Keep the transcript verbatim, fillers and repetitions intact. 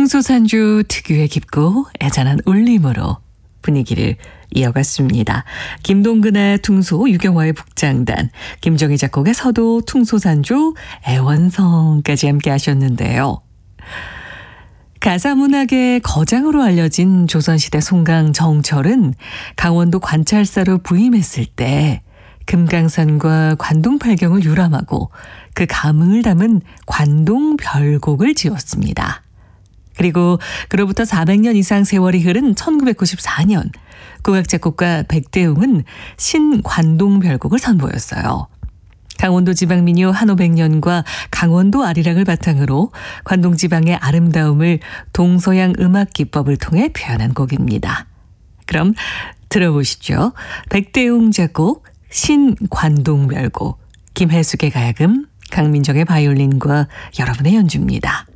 퉁소산주 특유의 깊고 애잔한 울림으로 분위기를 이어갔습니다. 김동근의 퉁소, 유경화의 북장단, 김정희 작곡의 서도, 퉁소산주, 애원성까지 함께 하셨는데요. 가사문학의 거장으로 알려진 조선시대 송강 정철은 강원도 관찰사로 부임했을 때 금강산과 관동팔경을 유람하고 그 감흥을 담은 관동별곡을 지었습니다. 그리고 그로부터 사백 년 이상 세월이 흐른 천구백구십사 년 국악작곡가 백대웅은 신관동별곡을 선보였어요. 강원도 지방 민요 한오백 년과 강원도 아리랑을 바탕으로 관동지방의 아름다움을 동서양 음악 기법을 통해 표현한 곡입니다. 그럼 들어보시죠. 백대웅 작곡 신관동별곡, 김혜숙의 가야금, 강민정의 바이올린과 여러분의 연주입니다.